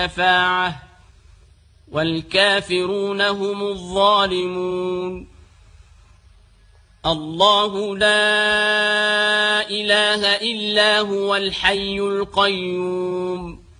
شفاعة والكافرون هم الظالمون. الله لا إله إلا هو الحي القيوم